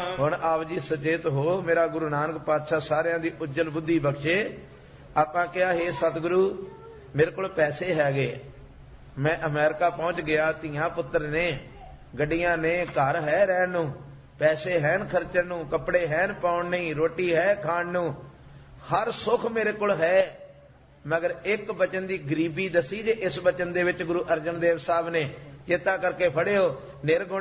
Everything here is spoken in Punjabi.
ਹੁਣ ਆਪ ਜੀ ਸੁਚੇਤ ਹੋ। ਮੇਰਾ ਗੁਰੂ ਨਾਨਕ ਪਾਤਸ਼ਾਹ ਸਾਰਿਆਂ ਦੀ ਉੱਜਲ ਬੁੱਧੀ ਬਖਸ਼ੇ। ਆਪਾਂ ਕਿਹਾ हे ਸਤਿਗੁਰੂ ਮੇਰੇ ਕੋਲ ਪੈਸੇ ਹੈਗੇ, ਮੈਂ ਅਮਰੀਕਾ ਪਹੁੰਚ ਗਿਆ, ਧੀਆਂ ਪੁੱਤਰ ਨੇ, ਗੱਡੀਆਂ ਨੇ, ਘਰ ਹੈ ਰਹਿਣ ਨੂੰ, ਪੈਸੇ ਹੈਨ ਖਰਚਣ ਨੂੰ, ਕੱਪੜੇ ਹੈਨ ਪਾਉਣ ਨਹੀਂ, ਰੋਟੀ ਹੈ ਖਾਣ ਨੂੰ, ਹਰ ਸੁੱਖ ਮੇਰੇ ਕੋਲ ਹੈ। ਮਗਰ ਇੱਕ ਬਚਨ ਦੀ ਗਰੀਬੀ ਦਸੀ ਜੇ। ਇਸ ਬਚਨ ਦੇ ਵਿੱਚ ਗੁਰੂ ਅਰਜਨ ਦੇਵ ਸਾਹਿਬ ਨੇ ਚੇਤਾ ਕਰਕੇ ਫੜਿਓ, ਨਿਰਗੁਣ